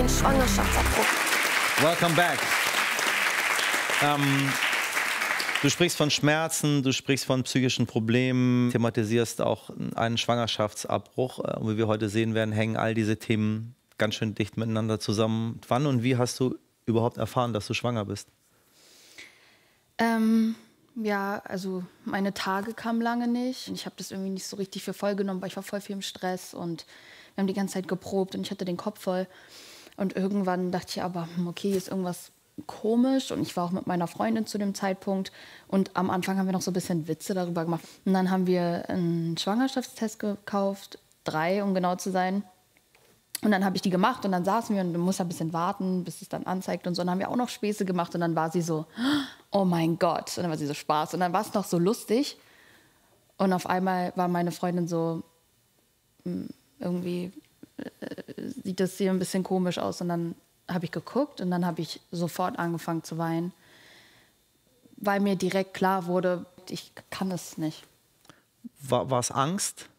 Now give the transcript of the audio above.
den Schwangerschaftsabbruch. Welcome back. Du sprichst von Schmerzen, du sprichst von psychischen Problemen, thematisierst auch einen Schwangerschaftsabbruch. Und wie wir heute sehen werden, hängen all diese Themen ganz schön dicht miteinander zusammen. Wann und wie hast du überhaupt erfahren, dass du schwanger bist? Ja, also meine Tage kamen lange nicht. Ich habe das irgendwie nicht so richtig für voll genommen, weil ich war voll viel im Stress und wir haben die ganze Zeit geprobt und ich hatte den Kopf voll. Und irgendwann dachte ich aber, okay, ist irgendwas komisch. Und ich war auch mit meiner Freundin zu dem Zeitpunkt. Und am Anfang haben wir noch so ein bisschen Witze darüber gemacht. Und dann haben wir einen Schwangerschaftstest gekauft, 3, um genau zu sein. Und dann habe ich die gemacht und dann saßen wir und du musst ein bisschen warten, bis es dann anzeigt und so. Und dann haben wir auch noch Späße gemacht und dann war sie so, oh mein Gott. Und dann war sie so Spaß und dann war es noch so lustig. Und auf einmal war meine Freundin so, irgendwie sieht das hier ein bisschen komisch aus. Und dann habe ich geguckt und dann habe ich sofort angefangen zu weinen, weil mir direkt klar wurde, ich kann es nicht. War es Angst?